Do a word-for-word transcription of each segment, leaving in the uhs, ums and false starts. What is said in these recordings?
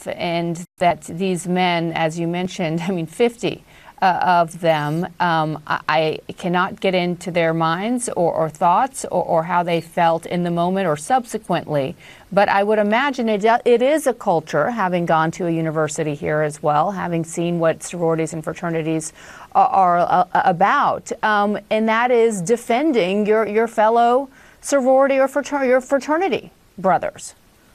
and that these men, as you mentioned, I mean, fifty uh, of them, um, I, I cannot get into their minds or, or thoughts or, or how they felt in the moment or subsequently. But I would imagine it, it is a culture, having gone to a university here as well, having seen what sororities and fraternities are, are uh, about, um, and that is defending your, your fellow sorority or fraternity, your fraternity brothers.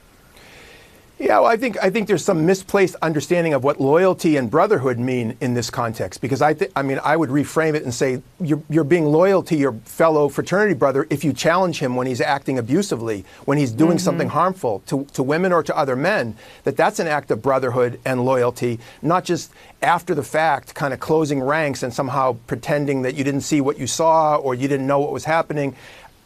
Yeah, well, I think I think there's some misplaced understanding of what loyalty and brotherhood mean in this context. Because I, th I mean, I would reframe it and say you're you're being loyal to your fellow fraternity brother if you challenge him when he's acting abusively, when he's doing mm-hmm. something harmful to to women or to other men. That that's an act of brotherhood and loyalty, not just after the fact, kind of closing ranks and somehow pretending that you didn't see what you saw or you didn't know what was happening.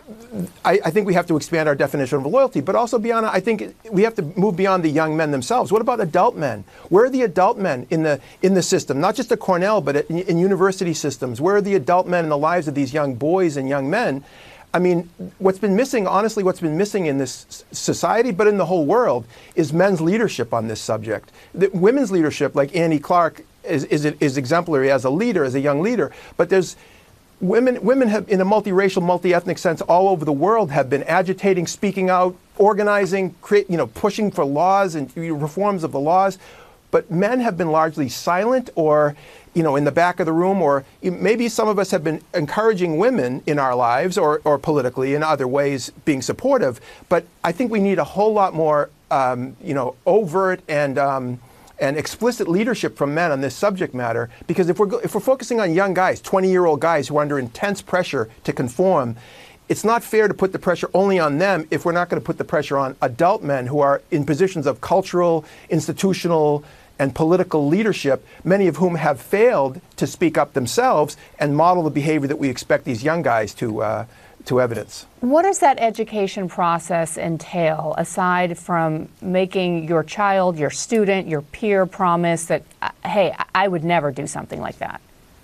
I, I think we have to expand our definition of loyalty, but also beyond, I think we have to move beyond the young men themselves. What about adult men? Where are the adult men in the in the system? Not just at Cornell, but at, in, in university systems. Where are the adult men in the lives of these young boys and young men? I mean, what's been missing, honestly, what's been missing in this society, but in the whole world, is men's leadership on this subject. The, women's leadership, like Annie Clark, is, is, is exemplary as a leader, as a young leader, but there's Women, women have, in a multiracial, multi-ethnic sense, all over the world, have been agitating, speaking out, organizing, create, you know, pushing for laws and reforms of the laws. But men have been largely silent, or, you know, in the back of the room, or maybe some of us have been encouraging women in our lives, or, or politically in other ways, being supportive. But I think we need a whole lot more, um, you know, overt and um, and explicit leadership from men on this subject matter, because if we're, if we're focusing on young guys, twenty-year-old guys who are under intense pressure to conform, it's not fair to put the pressure only on them if we're not going to put the pressure on adult men who are in positions of cultural, institutional, and political leadership, many of whom have failed to speak up themselves and model the behavior that we expect these young guys to, uh, to evidence. What does that education process entail, aside from making your child, your student, your peer promise that, uh, hey, I would never do something like that?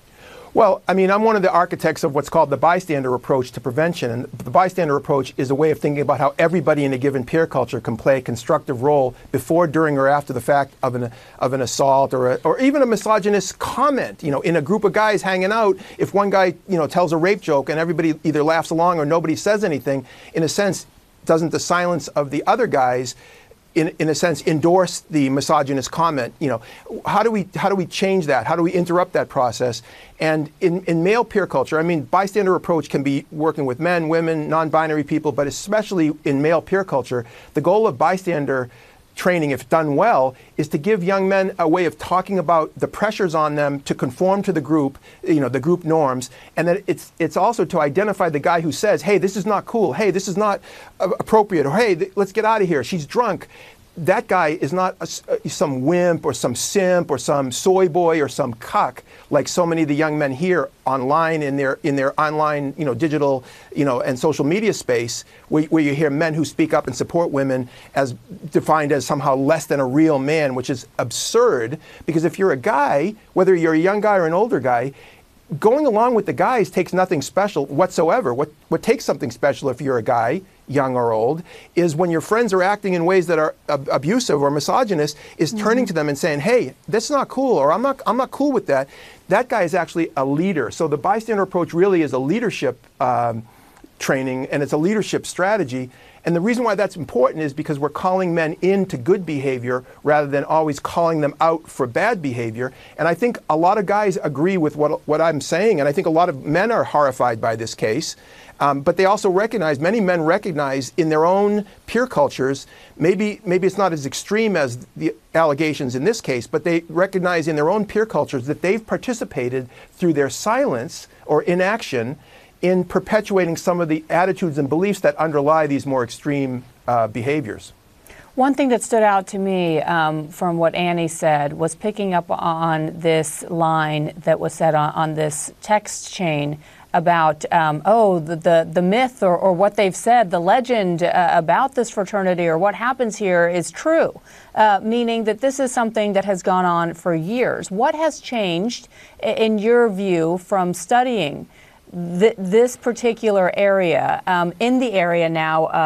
Well, I mean, I'm one of the architects of what's called the bystander approach to prevention. And the bystander approach is a way of thinking about how everybody in a given peer culture can play a constructive role before, during, or after the fact of an, of an assault or, a, or even a misogynist comment. You know, in a group of guys hanging out, if one guy, you know, tells a rape joke and everybody either laughs along or nobody says anything, in a sense, doesn't the silence of the other guys In, in a sense, endorse the misogynist comment? You know, how do we how do we change that? How do we interrupt that process? And in, in male peer culture, I mean, bystander approach can be working with men, women, non-binary people, but especially in male peer culture, the goal of bystander training, if done well, is to give young men a way of talking about the pressures on them to conform to the group, you know, the group norms, and that it's it's also to identify the guy who says, hey, this is not cool, hey, this is not uh, appropriate, or hey, th let's get out of here, she's drunk. That guy is not a, some wimp or some simp or some soy boy or some cuck like so many of the young men here online in their in their online, you know, digital, you know, and social media space, where, where you hear men who speak up and support women as defined as somehow less than a real man, which is absurd. Because if you're a guy, whether you're a young guy or an older guy, going along with the guys takes nothing special whatsoever. What what takes something special if you're a guy, young or old, is when your friends are acting in ways that are ab abusive or misogynist, is mm-hmm. turning to them and saying, hey, that's not cool, or I'm not, I'm not cool with that. That guy is actually a leader. So the bystander approach really is a leadership um, training, and it's a leadership strategy. And the reason why that's important is because we're calling men into good behavior rather than always calling them out for bad behavior. And I think a lot of guys agree with what, what I'm saying, and I think a lot of men are horrified by this case. Um, but they also recognize, many men recognize in their own peer cultures, maybe, maybe it's not as extreme as the allegations in this case, but they recognize in their own peer cultures that they've participated through their silence or inaction in perpetuating some of the attitudes and beliefs that underlie these more extreme uh, behaviors. One thing that stood out to me um, from what Annie said was picking up on this line that was said on, on this text chain about, um, oh, the, the, the myth or, or what they've said, the legend uh, about this fraternity or what happens here is true, uh, meaning that this is something that has gone on for years. What has changed, in your view, from studying th this particular area, um, in the area now of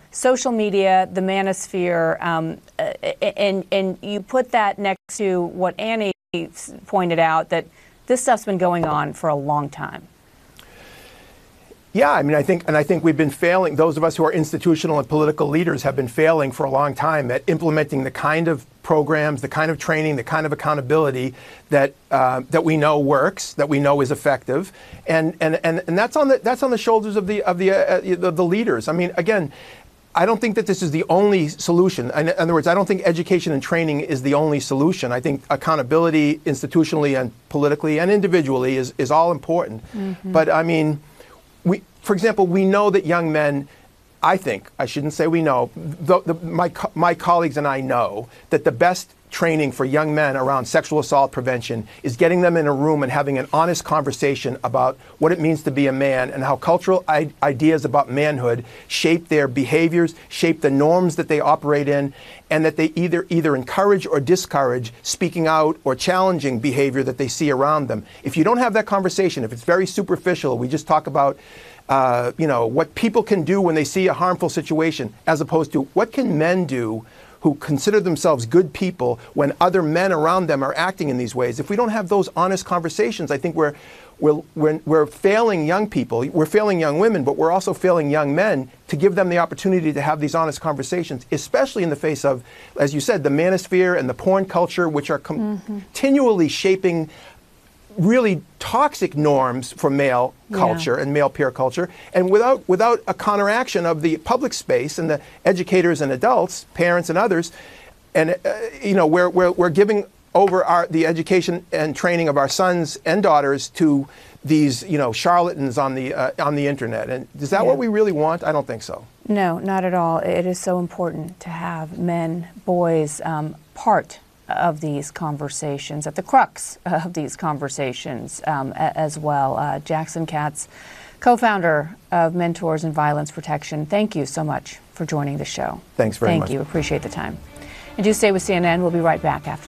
social media, the manosphere, um, and, and you put that next to what Annie pointed out, that this stuff's been going on for a long time. Yeah, I mean, I think, and I think we've been failing. Those of us who are institutional and political leaders have been failing for a long time at implementing the kind of programs, the kind of training, the kind of accountability that uh, that we know works, that we know is effective, and and and, and that's on the that's on the shoulders of the of the uh, the, the leaders. I mean, again, I don't think that this is the only solution. In other words, I don't think education and training is the only solution. I think accountability, institutionally and politically and individually, is is all important. Mm-hmm. But I mean. We, for example, we know that young men, I think, I shouldn't say we know, the, the, my, co- my colleagues and I know that the best training for young men around sexual assault prevention is getting them in a room and having an honest conversation about what it means to be a man and how cultural I- ideas about manhood shape their behaviors, shape the norms that they operate in, and that they either either encourage or discourage speaking out or challenging behavior that they see around them. If you don't have that conversation, if it's very superficial, we just talk about uh, you know, what people can do when they see a harmful situation, as opposed to what can men do who consider themselves good people when other men around them are acting in these ways. If we don't have those honest conversations, I think we're, we're, we're, we're failing young people, we're failing young women, but we're also failing young men to give them the opportunity to have these honest conversations, especially in the face of, as you said, the manosphere and the porn culture, which are com- mm-hmm. continually shaping really toxic norms for male culture yeah. and male peer culture, and without without a counteraction of the public space and the educators and adults, parents and others, and uh, you know, we're, we're we're giving over our the education and training of our sons and daughters to these, you know, charlatans on the uh, on the internet. And is that yeah. what we really want? I don't think so. No, not at all. It is so important to have men, boys, um, part of these conversations, at the crux of these conversations um, a- as well. Uh, Jackson Katz, co-founder of Mentors in Violence Protection, thank you so much for joining the show. Thanks very thank much. Thank you. Appreciate the time. And do stay with C N N. We'll be right back after